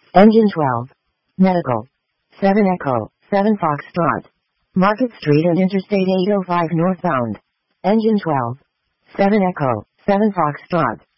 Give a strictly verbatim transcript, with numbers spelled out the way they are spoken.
Engine twelve. Medical. seven Echo, seven Foxtrot. Market Street and Interstate eight oh five northbound. Engine twelve. seven Echo, seven Foxtrot.